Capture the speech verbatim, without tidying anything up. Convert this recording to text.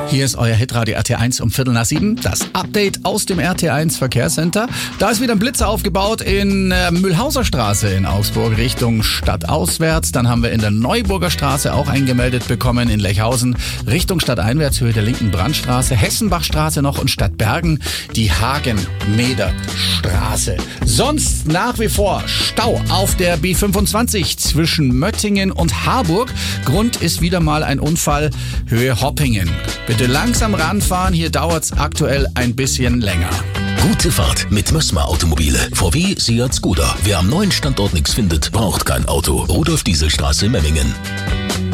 Hier ist euer Hitradio R T eins um Viertel nach sieben. Das Update aus dem R T eins Verkehrscenter. Da ist wieder ein Blitzer aufgebaut in äh, Mühlhauser Straße in Augsburg Richtung stadtauswärts. Dann haben wir in der Neuburger Straße auch eingemeldet bekommen in Lechhausen Richtung stadteinwärts, Höhe der linken Brandstraße. Hessenbachstraße noch und Stadtbergen die Hagen-Meder-Straße. Sonst nach wie vor Stau auf der B fünfundzwanzig zwischen Möttingen und Harburg. Grund ist wieder mal ein Unfall, Höhe Hoppingen. Bitte langsam ranfahren, hier dauert's aktuell ein bisschen länger. Gute Fahrt mit Mössmer Automobile. V W, Seat, Skoda. Wer am neuen Standort nichts findet, braucht kein Auto. Rudolf-Diesel-Straße, Memmingen.